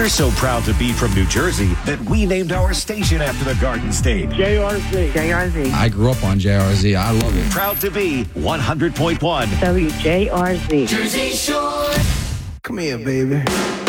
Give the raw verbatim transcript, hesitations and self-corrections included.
We're so proud to be from New Jersey that we named our station after the Garden State. J R Z. J R Z. I grew up on J R Z. I love it. Proud to be one hundred point one W J R Z. Jersey Shore. Come here, baby.